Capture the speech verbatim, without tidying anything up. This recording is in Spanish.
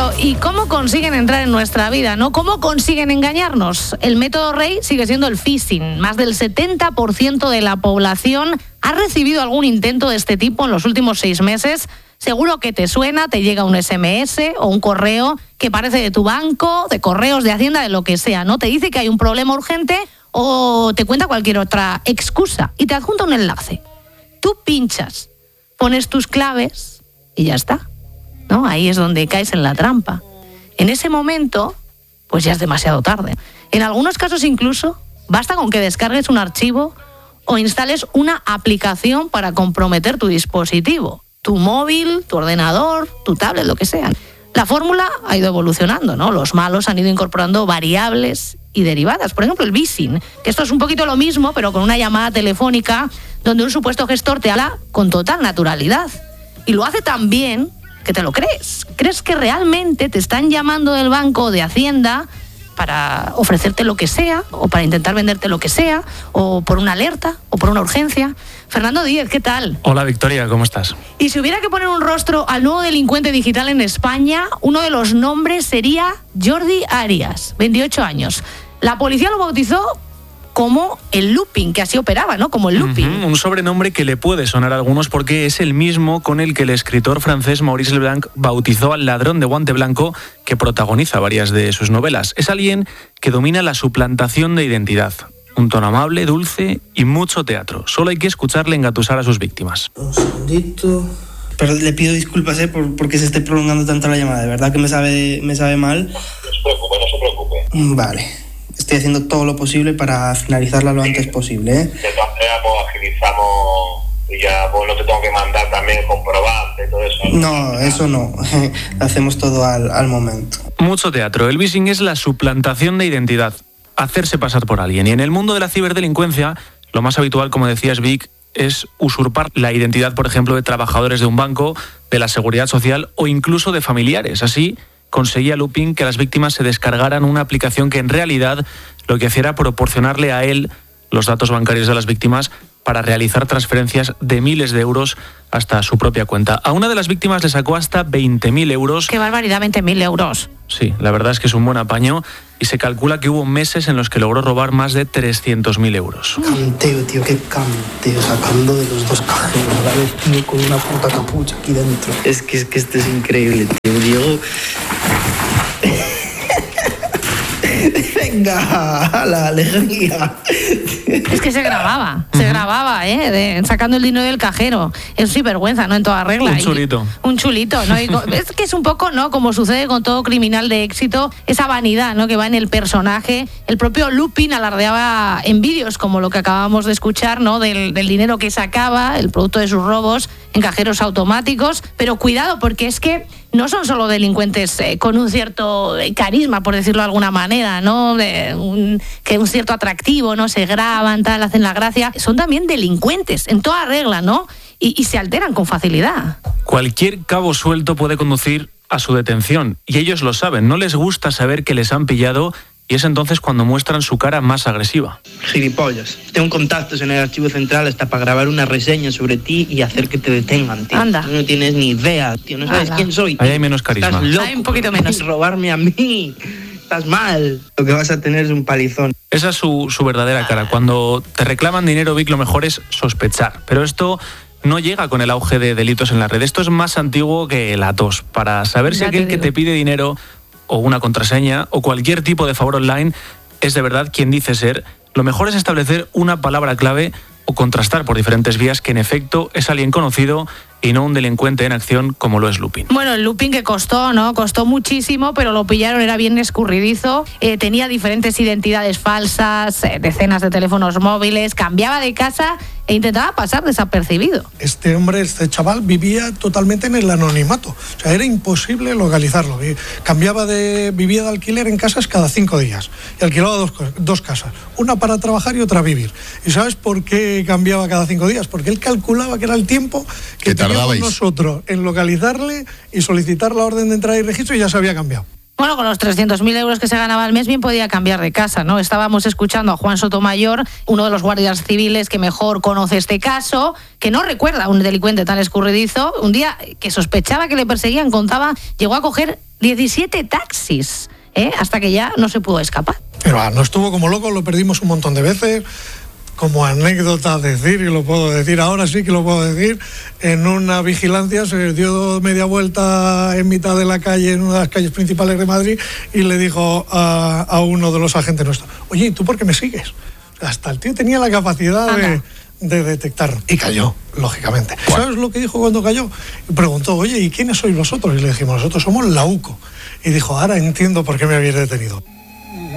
Pero ¿y cómo consiguen entrar en nuestra vida, no? ¿Cómo consiguen engañarnos? El método rey sigue siendo el phishing. Más del setenta por ciento de la población ha recibido algún intento de este tipo en los últimos seis meses. Seguro que te suena, te llega un ese eme ese o un correo que parece de tu banco, de correos, de Hacienda, de lo que sea, ¿no? Te dice que hay un problema urgente o te cuenta cualquier otra excusa y te adjunta un enlace. Tú pinchas, pones tus claves y ya está, ¿no? Ahí es donde caes en la trampa. En ese momento, pues ya es demasiado tarde. En algunos casos incluso, basta con que descargues un archivo o instales una aplicación para comprometer tu dispositivo, tu móvil, tu ordenador, tu tablet, lo que sea. La fórmula ha ido evolucionando, ¿no? Los malos han ido incorporando variables y derivadas. Por ejemplo, el phishing, que esto es un poquito lo mismo, pero con una llamada telefónica donde un supuesto gestor te habla con total naturalidad. Y lo hace tan bien que te lo crees. Crees que realmente te están llamando del banco o de Hacienda para ofrecerte lo que sea, o para intentar venderte lo que sea, o por una alerta, o por una urgencia. Fernando Díez, ¿qué tal? Hola Victoria, ¿cómo estás? Y si hubiera que poner un rostro al nuevo delincuente digital en España, uno de los nombres sería Jordi Arias, veintiocho años. La policía lo bautizó como el looping, que así operaba, ¿no? Como el looping. Uh-huh, un sobrenombre que le puede sonar a algunos porque es el mismo con el que el escritor francés Maurice Leblanc bautizó al ladrón de guante blanco que protagoniza varias de sus novelas. Es alguien que domina la suplantación de identidad. Un tono amable, dulce y mucho teatro. Solo hay que escucharle engatusar a sus víctimas. Un segundito. Pero le pido disculpas, ¿eh? Por, porque se esté prolongando tanto la llamada. De verdad que me sabe, me sabe mal. No se preocupe, no se preocupe. Vale. Estoy haciendo todo lo posible para finalizarla lo antes posible, ¿eh? De todas maneras, pues agilizamos y ya pues no te tengo que mandar también comprobante y todo eso. No, eso no. Hacemos todo al, al momento. Mucho teatro. El phishing es la suplantación de identidad. Hacerse pasar por alguien. Y en el mundo de la ciberdelincuencia, lo más habitual, como decías Vic, es usurpar la identidad, por ejemplo, de trabajadores de un banco, de la seguridad social o incluso de familiares. Así conseguía Looping que las víctimas se descargaran una aplicación que en realidad lo que hacía era proporcionarle a él los datos bancarios de las víctimas para realizar transferencias de miles de euros hasta su propia cuenta. A una de las víctimas le sacó hasta veinte mil euros. ¡Qué barbaridad, veinte mil euros! Sí, la verdad es que es un buen apaño y se calcula que hubo meses en los que logró robar más de trescientos mil euros. Canteo, tío, qué canteo, sacando de los dos cajeros a la vez, tío, con una puta capucha aquí dentro. Es que, es que esto es increíble, tío, Diego. Venga, la alegría. Es que se grababa, se uh-huh. grababa, ¿eh? De, sacando el dinero del cajero. Es sinvergüenza, ¿no? En toda regla. Un chulito. Y, un chulito, ¿no? Y, es que es un poco, ¿no? Como sucede con todo criminal de éxito, esa vanidad, ¿no? Que va en el personaje. El propio Lupin alardeaba en vídeos, como lo que acabamos de escuchar, ¿no? Del, del dinero que sacaba, el producto de sus robos en cajeros automáticos. Pero cuidado, porque es que no son solo delincuentes eh, con un cierto carisma, por decirlo de alguna manera, ¿no? De un, que un cierto atractivo, ¿no? Se graban, tal, hacen la gracia. Son también delincuentes, en toda regla, ¿no? Y, y se alteran con facilidad. Cualquier cabo suelto puede conducir a su detención, y ellos lo saben. No les gusta saber que les han pillado, y es entonces cuando muestran su cara más agresiva. Gilipollas. Tengo contactos en el archivo central hasta para grabar una reseña sobre ti y hacer que te detengan, tío. Anda. Tú no tienes ni idea, tío. No sabes Anda. quién soy. Ahí hay menos carisma. Estás loco. Hay un poquito menos. Robarme a mí. Estás mal. Lo que vas a tener es un palizón. Esa es su, su verdadera cara. Cuando te reclaman dinero, Vic, lo mejor es sospechar. Pero esto no llega con el auge de delitos en la red. Esto es más antiguo que la tos. Para saber si aquel que te pide dinero o una contraseña o cualquier tipo de favor online es de verdad quien dice ser, lo mejor es establecer una palabra clave o contrastar por diferentes vías que en efecto es alguien conocido y no un delincuente en acción como lo es Lupin. Bueno, el Lupin que costó, ¿no? Costó muchísimo, pero lo pillaron, era bien escurridizo, eh, tenía diferentes identidades falsas, eh, decenas de teléfonos móviles, cambiaba de casa e intentaba pasar desapercibido. Este hombre, este chaval, vivía totalmente en el anonimato. O sea, era imposible localizarlo. Cambiaba de... vivía de alquiler en casas cada cinco días. Y alquilaba dos, dos casas. Una para trabajar y otra a vivir. ¿Y sabes por qué cambiaba cada cinco días? Porque él calculaba que era el tiempo que teníamos nosotros en localizarle y solicitar la orden de entrada y registro, y ya se había cambiado. Bueno, con los trescientos mil euros que se ganaba al mes bien podía cambiar de casa, ¿no? Estábamos escuchando a Juan Sotomayor, uno de los guardias civiles que mejor conoce este caso, que no recuerda a un delincuente tan escurridizo. Un día que sospechaba que le perseguían, contaba, llegó a coger diecisiete taxis, ¿eh? Hasta que ya no se pudo escapar. Pero ah, no estuvo como loco, lo perdimos un montón de veces. Como anécdota decir, y lo puedo decir ahora, sí que lo puedo decir, en una vigilancia se dio media vuelta en mitad de la calle, en una de las calles principales de Madrid, y le dijo a, a uno de los agentes nuestros: oye, ¿y tú por qué me sigues? Hasta el tío tenía la capacidad de, de detectarlo. Y cayó, lógicamente. ¿Cuál? ¿Sabes lo que dijo cuando cayó? Y preguntó: oye, ¿y quiénes sois vosotros? Y le dijimos: nosotros somos la U C O. Y dijo: ahora entiendo por qué me habéis detenido.